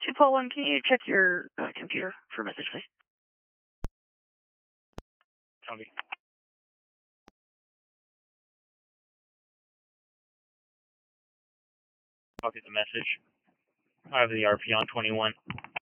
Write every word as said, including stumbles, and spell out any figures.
two Paul one, can you check your uh, computer for a message, please? Copy. Copy the message. I have the R P on twenty-one.